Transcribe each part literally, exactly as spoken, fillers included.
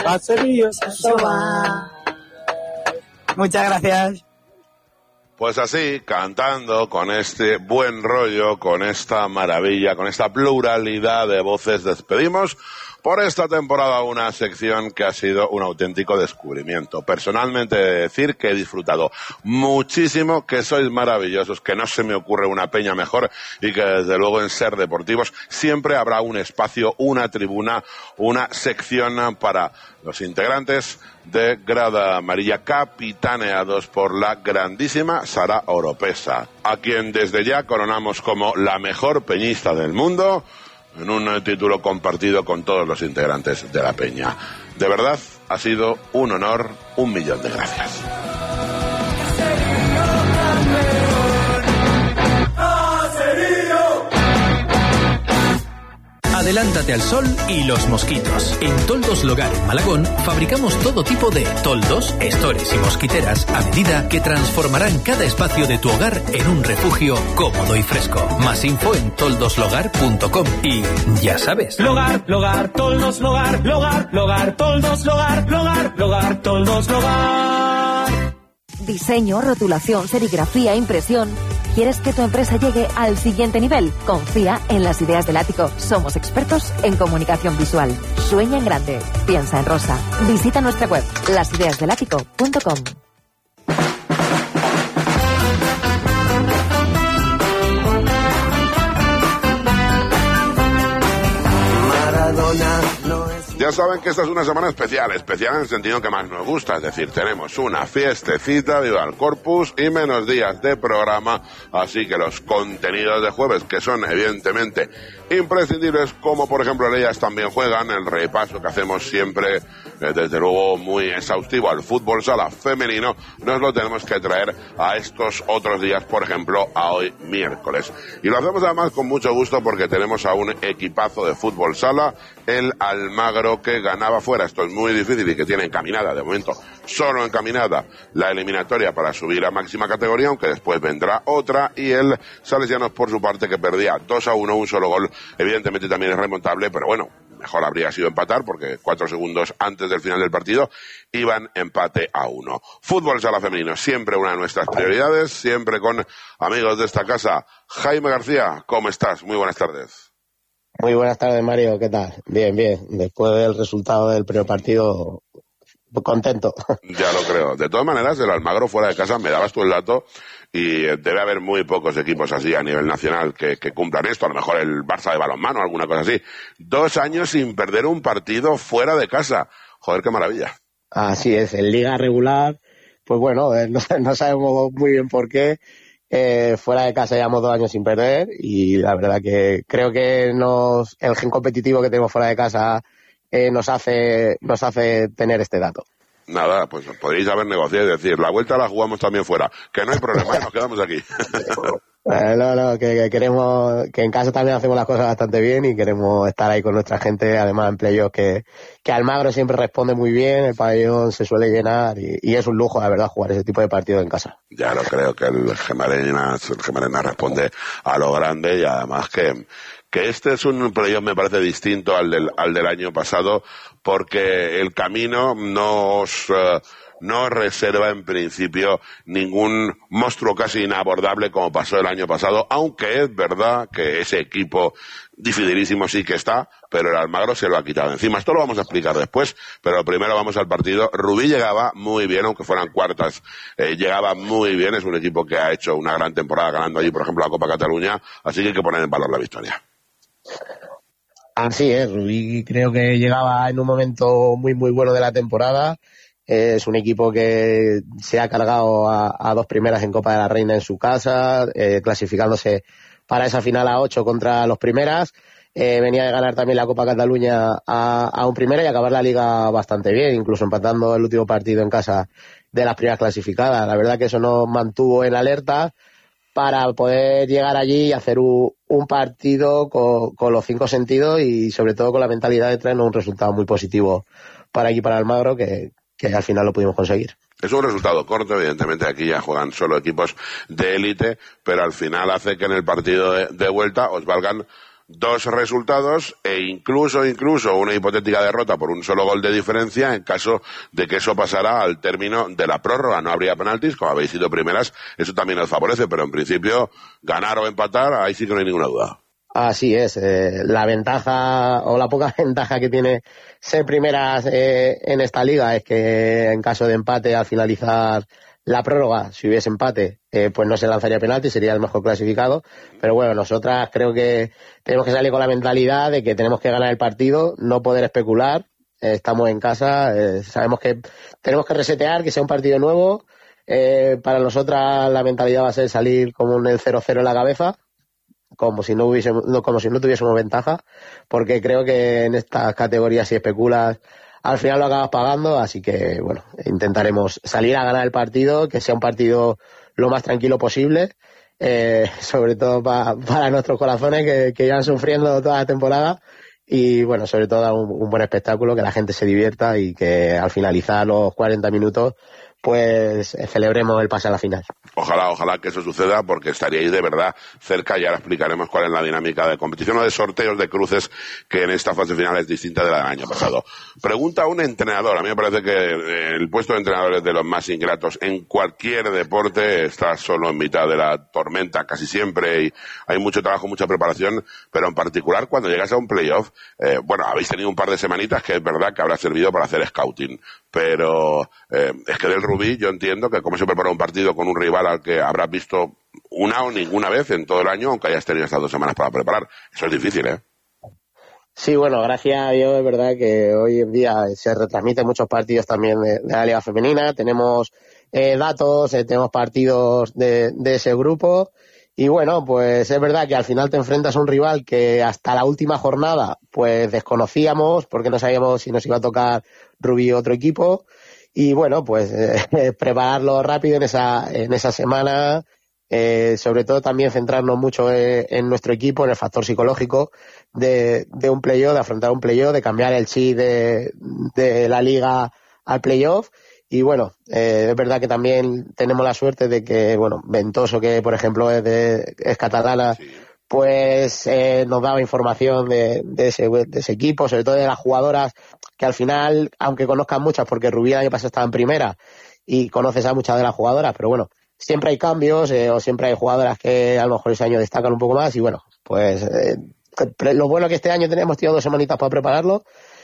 caseríos, eso va. Muchas gracias. Pues así, cantando con este buen rollo, con esta maravilla, con esta pluralidad de voces, despedimos por esta temporada una sección que ha sido un auténtico descubrimiento. Personalmente he de decir que he disfrutado muchísimo, que sois maravillosos, que no se me ocurre una peña mejor y que desde luego en Ser Deportivos siempre habrá un espacio, una tribuna, una sección para los integrantes de Grada Amarilla, capitaneados por la grandísima Sara Oropesa, a quien desde ya coronamos como la mejor peñista del mundo, en un título compartido con todos los integrantes de la peña. De verdad, ha sido un honor, un millón de gracias. Adelántate al sol y los mosquitos. En Toldos Logar en Malagón fabricamos todo tipo de toldos, estores y mosquiteras a medida que transformarán cada espacio de tu hogar en un refugio cómodo y fresco. Más info en toldoslogar punto com y ya sabes. Logar, Logar, Toldos Logar, Logar, Logar, Toldos Logar, Logar, Logar, Toldos Logar. Diseño, rotulación, serigrafía, impresión. ¿Quieres que tu empresa llegue al siguiente nivel? Confía en Las Ideas del Ático. Somos expertos en comunicación visual. Sueña en grande. Piensa en rosa. Visita nuestra web, las ideas del ático punto com. Maradona no es... Ya saben que esta es una semana especial, especial en el sentido que más nos gusta, es decir, tenemos una fiestecita, viva el Corpus, y menos días de programa, así que los contenidos de jueves, que son evidentemente imprescindibles, como por ejemplo ellas también juegan, el repaso que hacemos siempre, eh, desde luego muy exhaustivo al fútbol sala femenino, nos lo tenemos que traer a estos otros días, por ejemplo, a hoy miércoles. Y lo hacemos además con mucho gusto porque tenemos a un equipazo de fútbol sala, el Almagro, que ganaba fuera, esto es muy difícil y que tiene encaminada, de momento, solo encaminada la eliminatoria para subir a máxima categoría, aunque después vendrá otra, y el Salesianos por su parte que perdía dos a uno, un solo gol, evidentemente también es remontable, pero bueno, mejor habría sido empatar porque cuatro segundos antes del final del partido iban empate a uno. Fútbol sala femenino, siempre una de nuestras prioridades, siempre con amigos de esta casa. Jaime García, ¿cómo estás? Muy buenas tardes. Muy buenas tardes, Mario, ¿qué tal? Bien, bien. Después del resultado del primer partido, contento. Ya lo creo. De todas maneras, el Almagro fuera de casa, me dabas tú el dato, y debe haber muy pocos equipos así a nivel nacional que, que cumplan esto. A lo mejor el Barça de balonmano, alguna cosa así. Dos años sin perder un partido fuera de casa. Joder, qué maravilla. Así es, en liga regular, pues bueno, eh, no, no sabemos muy bien por qué. Eh, fuera de casa llevamos dos años sin perder y la verdad que creo que nos, el gen competitivo que tenemos fuera de casa eh, nos hace nos hace tener este dato. Nada, pues podríais haber negociado y decir, la vuelta la jugamos también fuera, que no hay problema, nos quedamos aquí. Eh, no, no, que, que queremos, que en casa también hacemos las cosas bastante bien y queremos estar ahí con nuestra gente, además en playoffs que, que Almagro siempre responde muy bien, el pabellón se suele llenar y, y es un lujo, la verdad, jugar ese tipo de partido en casa. Ya lo creo, que el Gemarena, el Gemarena responde a lo grande y además que, que este es un playoff, me parece distinto al del, al del año pasado, porque el camino nos... Uh, no reserva en principio ningún monstruo casi inabordable como pasó el año pasado, aunque es verdad que ese equipo dificilísimo sí que está, pero el Almagro se lo ha quitado encima. Esto lo vamos a explicar después, pero primero vamos al partido. Rubí llegaba muy bien, aunque fueran cuartas, eh, llegaba muy bien, es un equipo que ha hecho una gran temporada ganando allí, por ejemplo, la Copa Cataluña, así que hay que poner en valor la victoria. Así es, Rubí creo que llegaba en un momento muy muy bueno de la temporada. Es un equipo que se ha cargado a, a dos primeras en Copa de la Reina en su casa, eh, clasificándose para esa final a ocho contra los primeras. Eh, venía de ganar también la Copa Cataluña a, a un primera y acabar la Liga bastante bien, incluso empatando el último partido en casa de las primeras clasificadas. La verdad que eso nos mantuvo en alerta para poder llegar allí y hacer un, un partido con, con los cinco sentidos y sobre todo con la mentalidad de traernos un resultado muy positivo para aquí, para Almagro, que que al final lo pudimos conseguir. Es un resultado corto, evidentemente aquí ya juegan solo equipos de élite, pero al final hace que en el partido de, de vuelta os valgan dos resultados e incluso, incluso una hipotética derrota por un solo gol de diferencia en caso de que eso pasara al término de la prórroga. No habría penaltis, como habéis sido primeras, eso también os favorece, pero en principio ganar o empatar, ahí sí que no hay ninguna duda. Así es, eh, la ventaja o la poca ventaja que tiene ser primeras eh, en esta liga es que en caso de empate al finalizar la prórroga, si hubiese empate, eh, pues no se lanzaría penalti, sería el mejor clasificado. Pero bueno, nosotras creo que tenemos que salir con la mentalidad de que tenemos que ganar el partido, no poder especular. Eh, estamos en casa, eh, sabemos que tenemos que resetear, que sea un partido nuevo. Eh, para nosotras la mentalidad va a ser salir como un el cero cero en la cabeza, como si no hubiésemos, no, como si no tuviésemos ventaja, porque creo que en estas categorías si especulas al final lo acabas pagando, así que bueno, intentaremos salir a ganar el partido, que sea un partido lo más tranquilo posible, eh, sobre todo pa, para nuestros corazones que, que llevan sufriendo toda la temporada, y bueno, sobre todo un, un buen espectáculo, que la gente se divierta y que al finalizar los cuarenta minutos pues celebremos el pase a la final. Ojalá, ojalá que eso suceda, porque estaríais de verdad cerca, y ahora explicaremos cuál es la dinámica de competición o de sorteos de cruces, que en esta fase final es distinta de la del año pasado. Pregunta a un entrenador. A mí me parece que el puesto de entrenador es de los más ingratos en cualquier deporte. Estás solo en mitad de la tormenta casi siempre y hay mucho trabajo, mucha preparación, pero en particular cuando llegas a un playoff, eh, bueno, habéis tenido un par de semanitas que es verdad que habrá servido para hacer scouting, pero eh, es que del Rubí yo entiendo que cómo se prepara un partido con un rival al que habrás visto una o ninguna vez en todo el año, aunque hayas tenido estas dos semanas para preparar. Eso es difícil, ¿eh? Sí, bueno, gracias a Dios es verdad que hoy en día se retransmiten muchos partidos también de, de la Liga Femenina. Tenemos eh, datos, eh, tenemos partidos de, de ese grupo. Y bueno, pues es verdad que al final te enfrentas a un rival que hasta la última jornada pues desconocíamos, porque no sabíamos si nos iba a tocar Rubí o otro equipo. Y bueno, pues eh, prepararlo rápido en esa en esa semana, eh, sobre todo también centrarnos mucho en, en nuestro equipo, en el factor psicológico de, de un playoff, de afrontar un playoff, de cambiar el chip de, de la liga al playoff. Y bueno, eh, es verdad que también tenemos la suerte de que, bueno, Ventoso, que por ejemplo es, de, es catalana, sí, pues eh, nos daba información de, de, ese, de ese equipo, sobre todo de las jugadoras, que al final, aunque conozcan muchas, porque Rubí el año pasado estaba en primera y conoces a muchas de las jugadoras, pero bueno, siempre hay cambios eh, o siempre hay jugadoras que a lo mejor ese año destacan un poco más y bueno, pues eh, lo bueno que este año tenemos, tío, dos semanitas para prepararlo.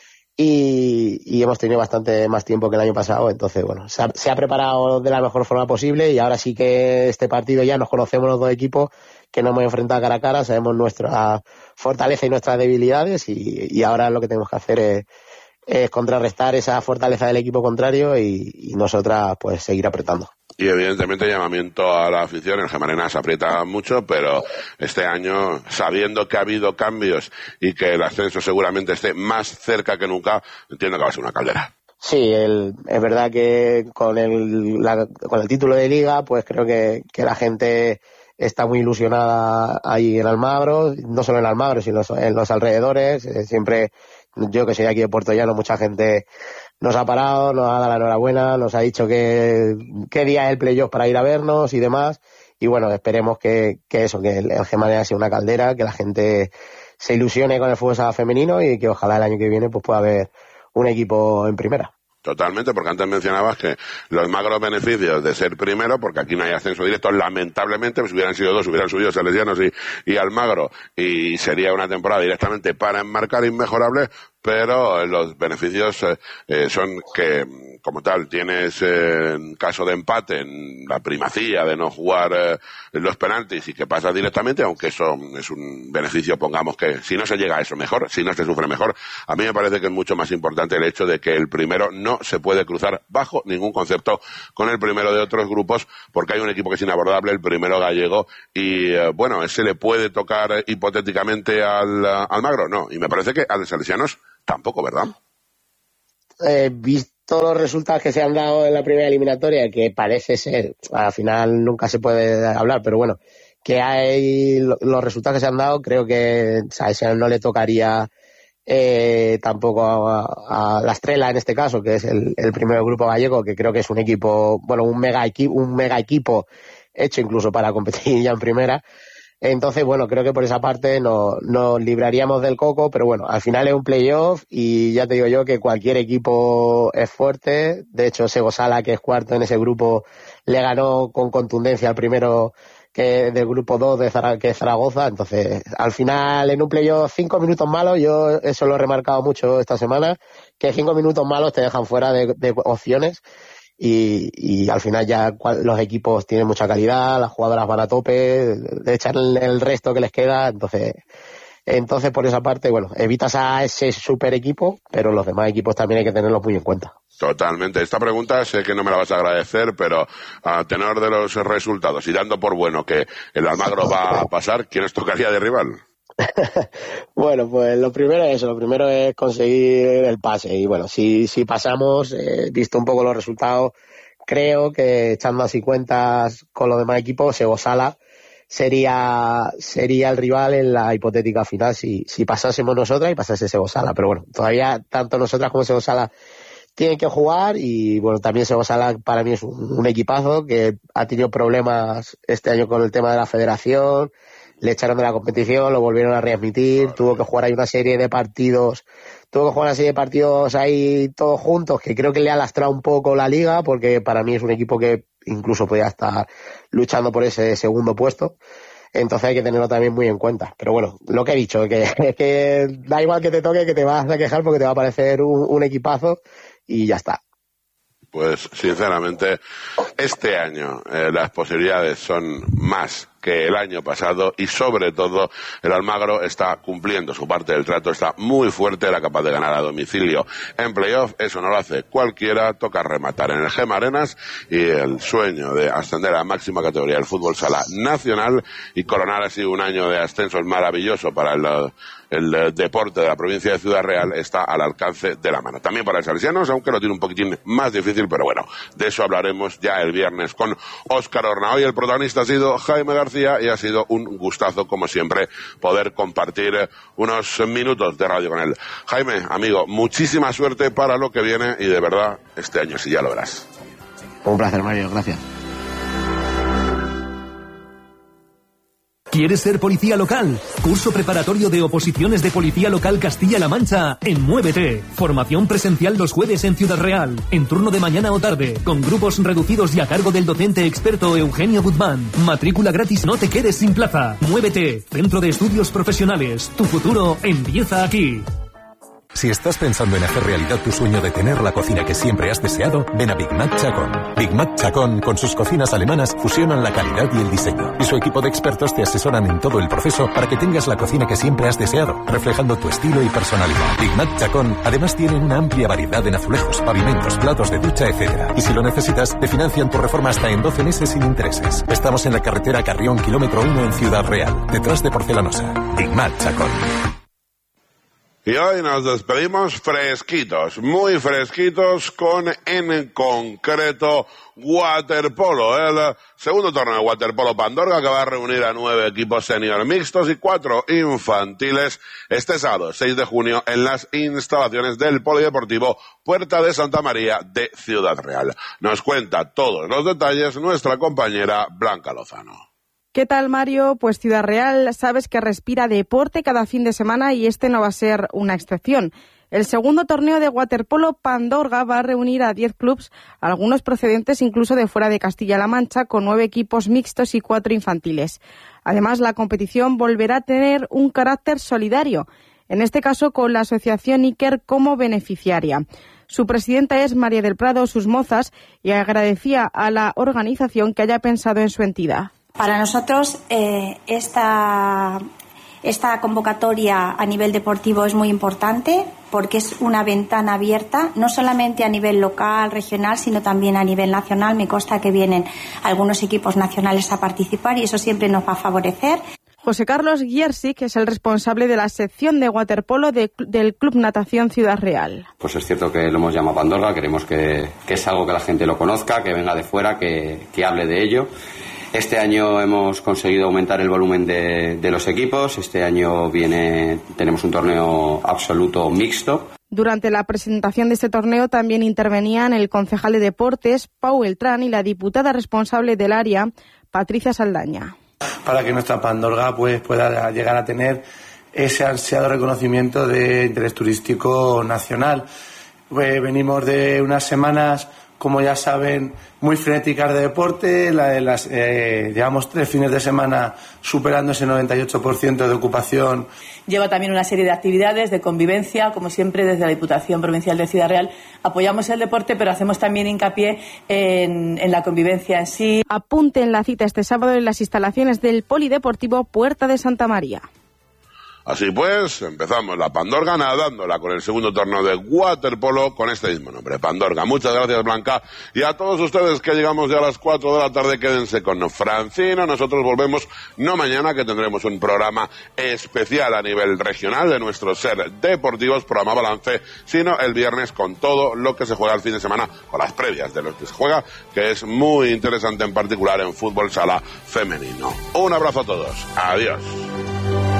Y, y hemos tenido bastante más tiempo que el año pasado, entonces bueno, se ha, se ha preparado de la mejor forma posible y ahora sí que este partido ya nos conocemos los dos equipos, que nos hemos enfrentado cara a cara, sabemos nuestra fortaleza y nuestras debilidades y, y ahora lo que tenemos que hacer es, es contrarrestar esa fortaleza del equipo contrario y, y nosotras pues seguir apretando. Y evidentemente llamamiento a la afición. El Gemarena se aprieta mucho, pero este año, sabiendo que ha habido cambios y que el ascenso seguramente esté más cerca que nunca, entiendo que va a ser una caldera. Sí, el, es verdad que con el, la, con el título de liga, pues creo que, que la gente está muy ilusionada ahí en Almagro, no solo en Almagro, sino en los alrededores. Eh, siempre, yo que soy aquí de Puerto Llano, mucha gente nos ha parado, nos ha dado la enhorabuena, nos ha dicho que qué día es el playoff para ir a vernos y demás. Y bueno, esperemos que, que eso, que el, el Gemarena sea una caldera, que la gente se ilusione con el fútbol sala femenino y que ojalá el año que viene pues pueda haber un equipo en primera. Totalmente, porque antes mencionabas que los magros beneficios de ser primero, porque aquí no hay ascenso directo, lamentablemente, pues hubieran sido dos, hubieran subido Salesianos y, y Almagro, y sería una temporada directamente para enmarcar inmejorable, pero los beneficios eh, eh, son que, como tal, tienes eh, en caso de empate en la primacía de no jugar eh, los penaltis y que pasas directamente, aunque eso es un beneficio, pongamos que si no se llega a eso mejor, si no se sufre mejor. A mí me parece que es mucho más importante el hecho de que el primero no se puede cruzar bajo ningún concepto con el primero de otros grupos, porque hay un equipo que es inabordable, el primero gallego, y eh, bueno, ese le puede tocar eh, hipotéticamente al uh, Almagro, no, y me parece que a los salesianos tampoco, ¿verdad? Eh, visto los resultados que se han dado en la primera eliminatoria, que parece ser, al final nunca se puede hablar, pero bueno, que hay los resultados que se han dado, creo que a ese no le tocaría eh, tampoco a, a la Estrella en este caso, que es el, el primer grupo gallego, que creo que es un equipo, bueno, un mega equipo, un mega equipo hecho incluso para competir ya en primera. Entonces, bueno, creo que por esa parte nos, nos libraríamos del coco, pero bueno, al final es un playoff y ya te digo yo que cualquier equipo es fuerte. De hecho, Segosala, que es cuarto en ese grupo, le ganó con contundencia al primero que del grupo dos de Zara, que es Zaragoza. Entonces, al final, en un playoff, cinco minutos malos, yo eso lo he remarcado mucho esta semana, que cinco minutos malos te dejan fuera de, de opciones. Y, y al final ya los equipos tienen mucha calidad, las jugadoras van a tope, le echan el, el resto que les queda, entonces entonces por esa parte, bueno, evitas a ese super equipo, pero los demás equipos también hay que tenerlos muy en cuenta. Totalmente. Esta pregunta sé que no me la vas a agradecer, pero a tenor de los resultados y dando por bueno que el Almagro va a pasar, ¿quién os tocaría de rival? Bueno, pues lo primero es eso, lo primero es conseguir el pase y bueno, si, si pasamos, eh, visto un poco los resultados, creo que echando así cuentas con los demás equipos, Segosala sería sería el rival en la hipotética final si, si pasásemos nosotras y pasase Segosala, pero bueno, todavía tanto nosotras como Segosala tienen que jugar y bueno, también Segosala para mí es un, un equipazo que ha tenido problemas este año con el tema de la federación. Le echaron de la competición, lo volvieron a readmitir, tuvo que jugar ahí una serie de partidos, tuvo que jugar una serie de partidos ahí todos juntos, que creo que le ha lastrado un poco la liga, porque para mí es un equipo que incluso podía estar luchando por ese segundo puesto. Entonces hay que tenerlo también muy en cuenta. Pero bueno, lo que he dicho, que, que da igual que te toque, que te vas a quejar porque te va a parecer un, un equipazo y ya está. Pues sinceramente, este año eh, las posibilidades son más que el año pasado y sobre todo el Almagro está cumpliendo su parte del trato, está muy fuerte, era capaz de ganar a domicilio en playoff, eso no lo hace cualquiera, toca rematar en el Gema Arenas y el sueño de ascender a la máxima categoría del fútbol sala nacional y coronar así un año de ascensos maravilloso para el, el deporte de la provincia de Ciudad Real está al alcance de la mano. También para el salesianos, aunque lo tiene un poquitín más difícil, pero bueno, de eso hablaremos ya el viernes con Óscar Horna. Hoy el protagonista ha sido Jaime García y ha sido un gustazo, como siempre, poder compartir unos minutos de radio con él. Jaime, amigo, muchísima suerte para lo que viene y de verdad, este año sí ya lo verás. Un placer, Mario, gracias. ¿Quieres ser policía local? Curso preparatorio de oposiciones de Policía Local Castilla-La Mancha en Muévete. Formación presencial los jueves en Ciudad Real, en turno de mañana o tarde, con grupos reducidos y a cargo del docente experto Eugenio Guzmán. Matrícula gratis, no te quedes sin plaza. Muévete, Centro de Estudios Profesionales. Tu futuro empieza aquí. Si estás pensando en hacer realidad tu sueño de tener la cocina que siempre has deseado, ven a Big Mac Chacón. Big Mac Chacón, con sus cocinas alemanas, fusionan la calidad y el diseño. Y su equipo de expertos te asesoran en todo el proceso para que tengas la cocina que siempre has deseado, reflejando tu estilo y personalidad. Big Mac Chacón, además, tiene una amplia variedad en azulejos, pavimentos, platos de ducha, etcétera. Y si lo necesitas, te financian tu reforma hasta en doce meses sin intereses. Estamos en la carretera Carrión, kilómetro uno en Ciudad Real, detrás de Porcelanosa. Big Mac Chacón. Y hoy nos despedimos fresquitos, muy fresquitos, con en concreto waterpolo, el segundo torneo de waterpolo Pandorga, que va a reunir a nueve equipos senior mixtos y cuatro infantiles este sábado, seis de junio, en las instalaciones del Polideportivo Puerta de Santa María de Ciudad Real. Nos cuenta todos los detalles nuestra compañera Blanca Lozano. ¿Qué tal, Mario? Pues Ciudad Real sabes que respira deporte cada fin de semana y este no va a ser una excepción. El segundo torneo de waterpolo Pandorga va a reunir a diez clubs, algunos procedentes incluso de fuera de Castilla-La Mancha, con nueve equipos mixtos y cuatro infantiles. Además, la competición volverá a tener un carácter solidario, en este caso con la asociación Iker como beneficiaria. Su presidenta es María del Prado Susmozas y agradecía a la organización que haya pensado en su entidad. Para nosotros eh, esta, esta convocatoria a nivel deportivo es muy importante porque es una ventana abierta, no solamente a nivel local, regional, sino también a nivel nacional. Me consta que vienen algunos equipos nacionales a participar y eso siempre nos va a favorecer. José Carlos Giersic es el responsable de la sección de waterpolo de, del Club Natación Ciudad Real. Pues es cierto que lo hemos llamado Pandorga, queremos que, que es algo que la gente lo conozca, que venga de fuera, que, que hable de ello. Este año hemos conseguido aumentar el volumen de, de los equipos. Este año viene, tenemos un torneo absoluto mixto. Durante la presentación de este torneo también intervenían el concejal de deportes, Pau Beltrán, y la diputada responsable del área, Patricia Saldaña. para que nuestra Pandorga pues pueda llegar a tener ese ansiado reconocimiento de interés turístico nacional. Pues venimos de unas semanas, como ya saben, muy frenéticas de deporte. La de las, eh, llevamos tres fines de semana superando ese noventa y ocho por ciento de ocupación. Lleva también una serie de actividades de convivencia, como siempre desde la Diputación Provincial de Ciudad Real. Apoyamos el deporte, pero hacemos también hincapié en, en la convivencia en sí. Apunten la cita este sábado en las instalaciones del Polideportivo Puerta de Santa María. Así pues, empezamos la Pandorga nadándola con el segundo torneo de waterpolo con este mismo nombre, Pandorga. Muchas gracias, Blanca. Y a todos ustedes que llegamos ya a las cuatro de la tarde, quédense con Francino. Nosotros volvemos no mañana, que tendremos un programa especial a nivel regional de nuestro Ser Deportivos, programa balance, sino el viernes con todo lo que se juega el fin de semana, con las previas de lo que se juega, que es muy interesante, en particular en fútbol sala femenino. Un abrazo a todos. Adiós.